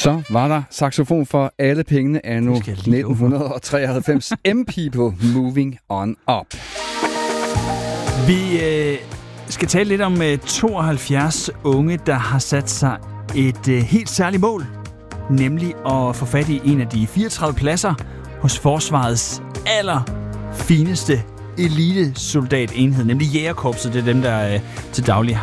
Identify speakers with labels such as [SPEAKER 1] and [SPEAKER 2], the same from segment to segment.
[SPEAKER 1] Så var der saxofon for alle pengene anno 1993. MP på Moving On Up.
[SPEAKER 2] Vi skal tale lidt om 72 unge, der har sat sig et helt særligt mål. Nemlig at få fat i en af de 34 pladser hos Forsvarets allerfineste elitesoldatenhed, nemlig Jægerkorpset. Det er dem, der til daglig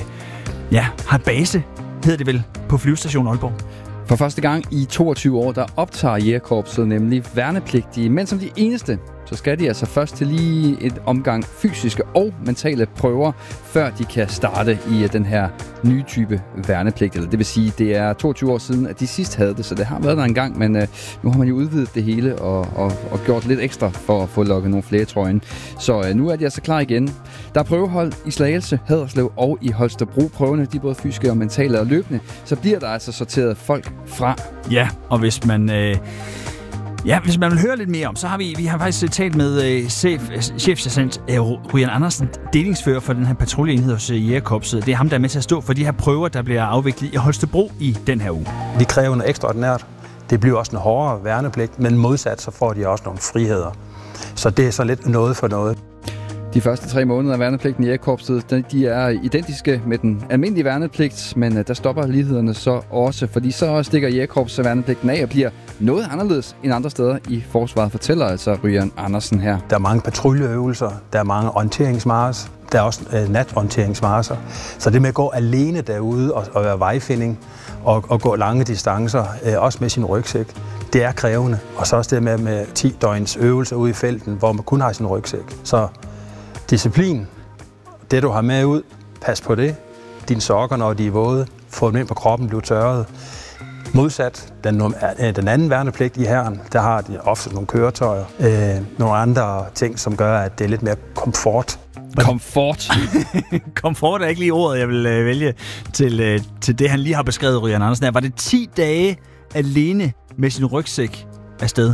[SPEAKER 2] har base, hedder det vel, på flyvestationen Aalborg.
[SPEAKER 1] For første gang i 22 år, der optager Jægerkorpset nemlig værnepligtige, men som de eneste, så skal de altså først til lige et omgang fysiske og mentale prøver, før de kan starte i den her nye type værnepligt. Eller det vil sige, det er 22 år siden, at de sidst havde det, så det har været der en gang, men nu har man jo udvidet det hele og gjort lidt ekstra for at få lukket nogle flere trøjen. Så nu er de altså klar igen. Der er prøvehold i Slagelse, Haderslev og i Holstebro. Prøverne, de er både fysiske og mentale og løbende, så bliver der altså sorteret folk fra.
[SPEAKER 2] Ja, og hvis man vil høre lidt mere om, så har vi har faktisk talt med chefsergeant Ryan Andersen, delingsfører for den her patruljeenhed hos Jægerkorpset. Det er ham, der er med til at stå for de her prøver, der bliver afviklet i Holstebro i den her uge.
[SPEAKER 3] De kræver noget ekstraordinært. Det bliver også en hårdere værnepligt, men modsat så får de også nogle friheder. Så det er så lidt noget for noget.
[SPEAKER 1] De første 3 måneder af værnepligten i Jægerkorpset, de er identiske med den almindelige værnepligt, men der stopper lighederne så også, fordi så stikker Jægerkorpset værnepligten af og bliver noget anderledes end andre steder i forsvaret, fortæller altså Ryan Andersen her.
[SPEAKER 3] Der er mange patruljeøvelser, der er mange orienteringsmarcher, der er også natorienteringsmarcher. Så det med at gå alene derude og være vejfinding og gå lange distancer, også med sin rygsæk, det er krævende. Og så også det med 10 døgns øvelser ude i felten, hvor man kun har sin rygsæk. Så disciplin, det du har med ud, pas på det. Dine sokker, når de er våde, få dem ind på kroppen, blive tørret. Modsat den anden værnepligt i hæren, der har de ofte nogle køretøjer, nogle andre ting, som gør, at det er lidt mere komfort.
[SPEAKER 1] Komfort?
[SPEAKER 2] Komfort er ikke lige ordet, jeg vil vælge til det, han lige har beskrevet, Ryan Andersen. Var det 10 dage alene med sin rygsæk afsted?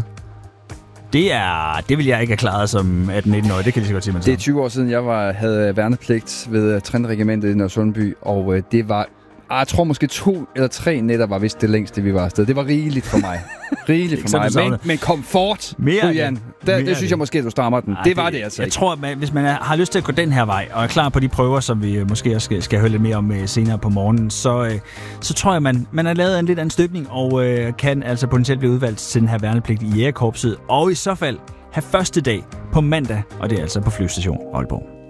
[SPEAKER 2] Det vil jeg ikke have klaret som 18-19-årig, det kan jeg lige så godt sige.
[SPEAKER 1] Det er 20 år siden, jeg havde værnepligt ved Trentregimentet i Nørresundby, og det var, jeg tror måske 2 eller 3 nætter var vist det længste, vi var afsted. Det var rigeligt for mig. Men komfort, Ryan, det synes jeg måske, du strammer den. Det var det altså ikke.
[SPEAKER 2] Jeg tror, at hvis man har lyst til at gå den her vej, og er klar på de prøver, som vi måske også skal høre lidt mere om senere på morgenen, så tror jeg, man har lavet en lidt anden støbning, og kan altså potentielt blive udvalgt til den her værnepligt i Jægerkorpset, og i så fald have første dag på mandag, og det er altså på flyvestation Aalborg.